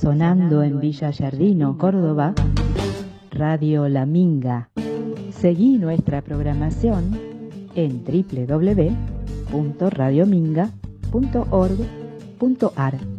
sonando en Villa Giardino, Córdoba, Radio La Minga. Seguí nuestra programación en www.radiominga.org.ar.